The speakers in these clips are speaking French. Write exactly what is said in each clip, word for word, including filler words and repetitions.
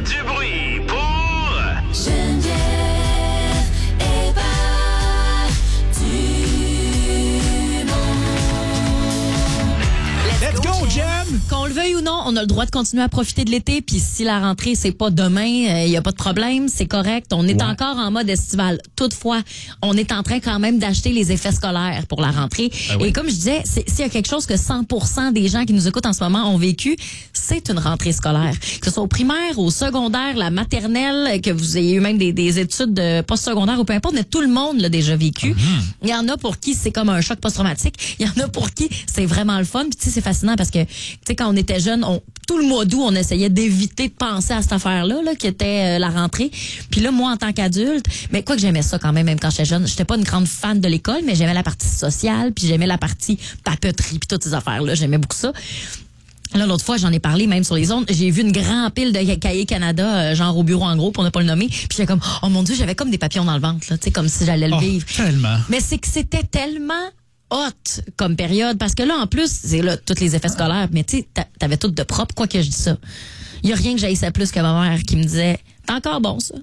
du bruit pour... Geneviève et Let's go, Jen! Qu'on le veuille ou non, on a le droit de continuer à profiter de l'été. Puis si la rentrée, c'est pas demain, il euh, y a pas de problème, c'est correct. On est Ouais. encore en mode estival. Toutefois, on est en train quand même d'acheter les effets scolaires pour la rentrée. Ah oui. Et comme je disais, c'est- s'il y a quelque chose que cent pour cent des gens qui nous écoutent en ce moment ont vécu, c'est une rentrée scolaire. Que ce soit au primaire, au secondaire, la maternelle, que vous ayez eu même des, des études de post-secondaire ou peu importe, mais tout le monde l'a déjà vécu. Il y en a pour qui c'est comme un choc post-traumatique. Il y en a pour qui c'est vraiment le fun. Puis tu sais, c'est fascinant parce que tu sais, quand on était jeune, on, tout le mois d'août, on essayait d'éviter de penser à cette affaire-là, là, qui était euh, la rentrée. Puis là, moi, en tant qu'adulte, mais quoi que j'aimais ça quand même, même quand j'étais jeune, j'étais pas une grande fan de l'école, mais j'aimais la partie sociale, puis j'aimais la partie papeterie, puis toutes ces affaires-là. J'aimais beaucoup ça. Là, l'autre fois, j'en ai parlé même sur les ondes. J'ai vu une grande pile de cahiers Canada, euh, genre au bureau en gros, pour ne pas le nommer. Puis j'étais comme, oh mon Dieu, j'avais comme des papillons dans le ventre, là, tu sais, comme si j'allais le Oh, vivre. tellement. Mais c'est que c'était tellement hot comme période, parce que là, en plus, c'est là, tous les effets scolaires, mais tu sais, t'a- t'avais tout de propre, quoi que je dis ça. Il y a rien que j'haïssais plus que ma mère qui me disait, t'es encore bon, ça?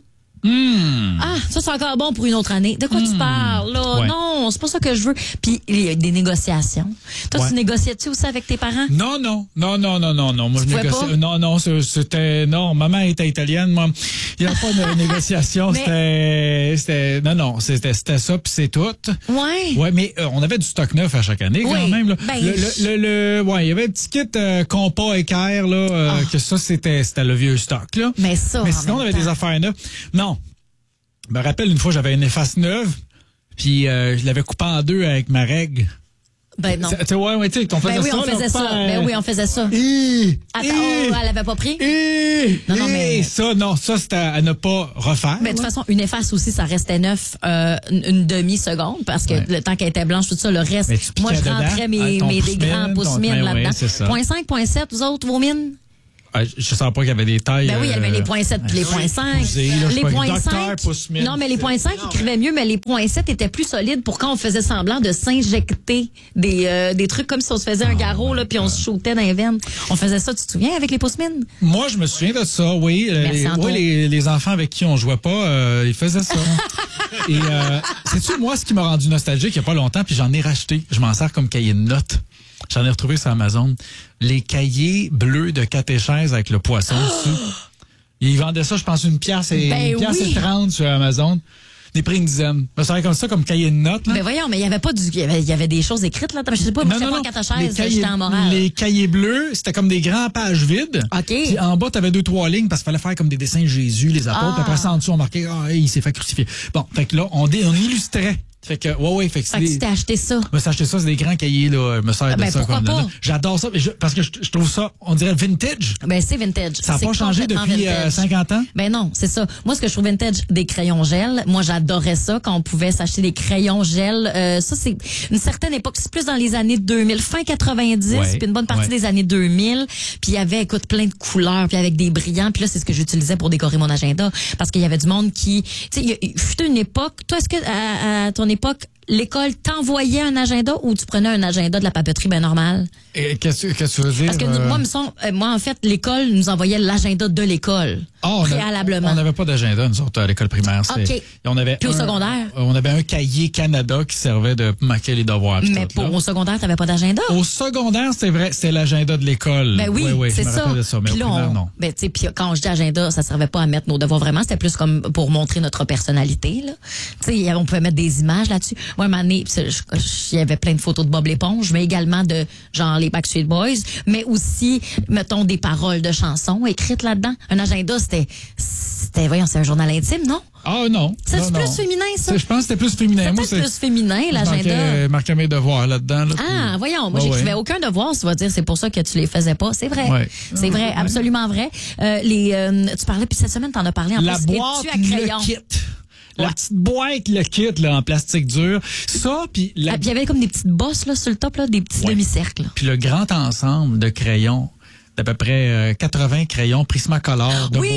Mmh. Ah, ça, c'est encore bon pour une autre année. De quoi tu parles, là? Ouais. Non, c'est pas ça que je veux. Puis, il y a des négociations. Toi, Ouais. tu négociais-tu aussi avec tes parents? Non, non, non, non, non, non, non. Moi, Tu je pouvais négocie. pas? Non, non, c'est- c'était. Non, maman était italienne, moi. Il n'y a pas de négociation. Mais- C'était. C'était. Non, non, c'était c'était ça, puis c'est tout. Ouais. Ouais, mais euh, on avait du stock neuf à chaque année, quand Oui, même. Là. ben, le, le, le, le- ouais, il y avait un petit kit euh, compas équerre, là, euh, Ah. que ça, c'était c'était le vieux stock, là. Mais ça, Mais en sinon, on même avait des temps. affaires neuves. Non. Je me rappelle une fois, j'avais une efface neuve, puis euh, je l'avais coupée en deux avec ma règle. Ben non. Tu sais, ouais, ouais, tu sais, qu'on faisait Ben oui, ça. on là, faisait ça. coupait, Ben euh, oui, on faisait ça. Hi! Attends, Hi! oh, elle avait pas pris? Hi! Non, non, Hi! mais- Ça, non, ça, c'était à ne pas refaire. Mais de toute façon, une efface aussi, ça restait neuf euh, une, une demi-seconde parce que Ouais. le temps qu'elle était blanche, tout ça, le reste, Mais tu moi, je piquais rentrais dedans, mes, avec ton mes des pouce-mine, grands pouces ton- mines ben ouais, là-dedans. c'est ça. Point cinq, point sept, vous autres, vos mines? Ah, je je savais pas qu'il y avait des tailles. Ben oui, il y avait euh, les points sept puis les points cinq. excusez, là, je suis Les pas points docteur, cinq. pouce-mine. Non, mais les points cinq écrivaient mieux, mais les points sept étaient plus solides pour quand on faisait semblant de s'injecter des, euh, des trucs comme si on se faisait un garrot, là, puis on se shootait dans les veines. On faisait ça, tu te souviens, avec les pouces mines? Moi, je me souviens de ça, oui. Euh, Merci, les, Antoine. oui, les, les enfants avec qui on jouait pas, euh, ils faisaient ça. Et euh, sais-tu, moi, ce qui m'a rendu nostalgique il y a pas longtemps, puis j'en ai racheté. Je m'en sers comme cahier de notes. J'en ai retrouvé sur Amazon. Les cahiers bleus de catéchèse avec le poisson dessus. Ils vendaient ça, je pense, une pièce et, Ben une pièce oui. et trente sur Amazon. Des prix une dizaine. Je me servais comme ça, comme cahier de notes. Là. Mais voyons, mais il y avait pas du, il y avait, il y avait des choses écrites, là. Je sais pas, moi, j'étais pas en Les catéchèse, cahiers, j'étais en morale. les cahiers bleus, c'était comme des grands pages vides. OK. Puis en bas, tu avais deux, trois lignes parce qu'il fallait faire comme des dessins de Jésus, les apôtres. Ah. Puis après ça, en dessous, on marquait, ah, hey, il s'est fait crucifier. Bon, fait que là, on, dé, on illustrait. Fait que, ouais, ouais, fait que c'est Fait que des- tu t'es acheté ça. Je me suis acheté ça, c'est des grands cahiers, là. Je me sers de Ben, ça pourquoi comme là, pas? là. J'adore ça, mais je- parce que je, je trouve ça, on dirait vintage. Ben, c'est vintage. Ça n'a C'est pas changé complètement depuis euh, vintage. cinquante ans? Ben non, c'est ça. Moi, ce que je trouve vintage, des crayons gel. Moi, j'adorais ça quand on pouvait s'acheter des crayons gel. Euh, ça, c'est une certaine époque. C'est plus dans les années deux mille, fin quatre-vingt-dix, Ouais, puis une bonne partie ouais. des années deux mille. Puis il y avait, écoute, plein de couleurs, puis avec des brillants. Puis là, c'est ce que j'utilisais pour décorer mon agenda. Parce qu'il y avait du monde qui... Tu sais, il y a- il fut une époque... Toi, est-ce que à, à ton époque, l'école t'envoyait un agenda ou tu prenais un agenda de la papeterie ben normal? Et Qu'est-ce que qu'est-ce que tu veux dire? Parce que nous- euh, moi, me semble- euh, moi, en fait, l'école nous envoyait l'agenda de l'école. Ah, on a- préalablement. On n'avait pas d'agenda, nous autres, à l'école primaire. C'était- OK. Et on avait Puis au un- secondaire? On avait un cahier Canada qui servait de marquer les devoirs. puis Mais tout, là. pour au secondaire, t'avais pas d'agenda? Au secondaire, c'est vrai, c'est l'agenda de l'école. Ben oui, oui, je c'est me ça. rappelle de ça. Mais Puis au là, primaire, on- non. ben, tu sais, puis quand je dis agenda, ça servait pas à mettre nos devoirs vraiment, c'était plus comme pour montrer notre personnalité, là. Tu sais, on pouvait mettre des images là-dessus. Moi, un moment donné, puis je- je- il y avait plein de photos de Bob l'éponge, mais également de, genre, les Backstreet Boys, mais aussi, mettons, des paroles de chansons écrites là-dedans. Un agenda, c'était, c'était, voyons, c'est un journal intime, non? Ah non. C'est non, plus non. féminin, ça? C'est- Je pense que c'était plus féminin. C'est Moi, peut-être plus féminin, je l'agenda. marquais, marquais mes devoirs là-dedans. Là, Ah, puis- voyons, moi, Ouais, j'écrivais ouais. aucun devoir, tu vas dire, c'est pour ça que tu les faisais pas. C'est vrai. Ouais. C'est vrai, absolument vrai. Euh, les, euh, tu parlais, puis cette semaine, t'en as parlé en La plus. boîte, Es-tu à crayon? le kit. La Ouais. petite boîte, le kit là, en plastique dur. Ça, puis la- Ah, puis il y avait comme des petites bosses là, sur le top, là, des petits Ouais. demi-cercles. puis le grand ensemble de crayons, d'à peu près euh, quatre-vingts crayons Prismacolor de Oui. bois.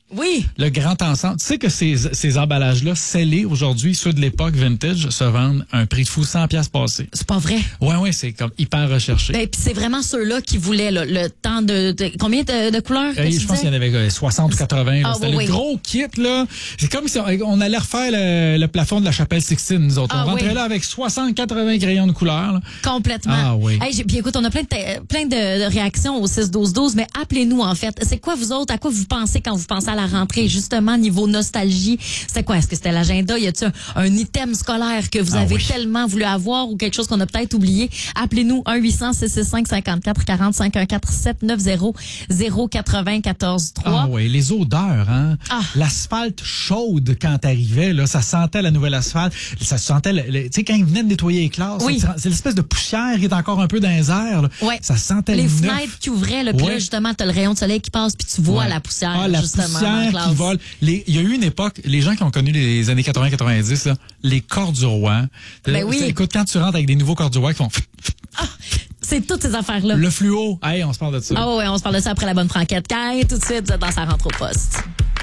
Oui. Le grand ensemble. Tu sais que ces, ces emballages-là, scellés aujourd'hui, ceux de l'époque vintage, se vendent un prix de fou, cent piastres passés. C'est pas vrai. Ouais, ouais, c'est comme hyper recherché. Ben, puis c'est vraiment ceux-là qui voulaient là, le temps de, de combien de, de couleurs que Euh, tu je pense disais? qu'il y en avait euh, soixante ou quatre-vingts. là. Ah, C'était oui, le oui. gros kit, là. C'est comme si on, on allait refaire le, le plafond de la chapelle Sixtine, nous autres. Ah, on rentrait oui. là avec soixante, quatre-vingts crayons de couleur, là. Complètement. Ah oui. Hey, j'ai- puis écoute, on a plein de, te- plein de, de réactions au six douze douze, mais appelez-nous en fait. C'est quoi vous autres, à quoi vous pensez quand vous pensez à la rentrée, justement, niveau nostalgie? C'est quoi? Est-ce que c'était l'agenda? Y a-t-il un, un item scolaire que vous Ah avez oui. tellement voulu avoir ou quelque chose qu'on a peut-être oublié? Appelez-nous un huit cents, six six cinq, cinquante-quatre quarante, cinq un quatre, sept neuf zéro, zéro quatre-vingt-quatorze trois. Ah oui, les odeurs, hein. Ah. L'asphalte chaude quand t'arrivais, là, ça sentait la nouvelle asphalte. Ça sentait, le- le- tu sais, quand ils venaient de nettoyer les classes, Oui. ça- c'est l'espèce de poussière qui est encore un peu dans les airs, là. Ouais. Ça sentait Les le neuf. fenêtres qui ouvraient, là, puis là, Ouais. justement, t'as le rayon de soleil qui passe, puis tu vois Ouais. la poussière, Ah, la justement, dans la poussière classe. qui vole. Les- Il y a eu une époque, les gens qui ont connu les années quatre-vingts quatre-vingt-dix, là, les cordes du roi. Ben oui. Écoute, quand tu rentres avec des nouveaux cordes du roi qui font C'est toutes ces affaires-là. le fluo, hey, on se parle de ça. Ah ouais, on se parle de ça après la bonne franquette. Kay, tout de suite, vous êtes dans sa rentre au poste.